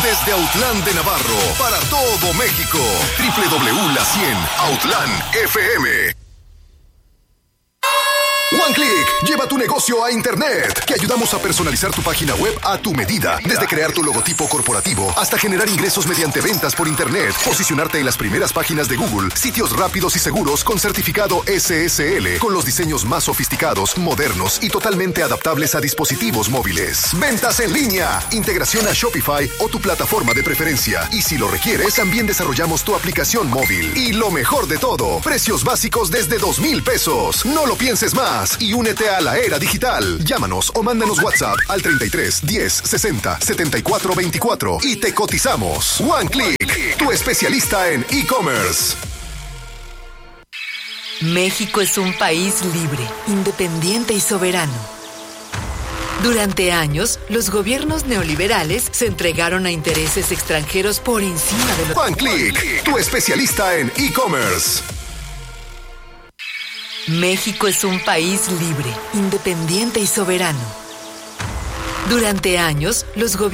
Desde Autlán de Navarro, para todo México. www.la100 Autlán FM. OneClick, lleva tu negocio a internet. Te ayudamos a personalizar tu página web a tu medida. Desde crear tu logotipo corporativo hasta generar ingresos mediante ventas por internet. Posicionarte en las primeras páginas de Google. Sitios rápidos y seguros con certificado SSL. Con los diseños más sofisticados, modernos y totalmente adaptables a dispositivos móviles. Ventas en línea, integración a Shopify o tu plataforma de preferencia. Y si lo requieres, también desarrollamos tu aplicación móvil. Y lo mejor de todo, precios básicos desde 2,000 pesos. No lo pienses más y únete a la era digital. Llámanos o mándanos WhatsApp al 33 10 60 74 24 y te cotizamos. OneClick, tu especialista en e-commerce. México es un país libre, independiente y soberano. Durante años, los gobiernos neoliberales se entregaron a intereses extranjeros por encima de los... OneClick, tu especialista en e-commerce. México es un país libre, independiente y soberano. Durante años, los gobiernos